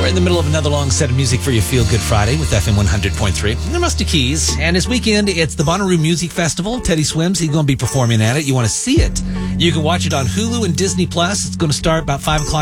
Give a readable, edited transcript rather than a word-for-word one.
We're in the middle of another long set of music for your Feel Good Friday with FM 100.3. I'm Rusty Keys, and this weekend it's the Bonnaroo Music Festival. Teddy Swims, he's going to be performing at it. You want to see it? You can watch it on Hulu and Disney Plus. It's going to start about 5 o'clock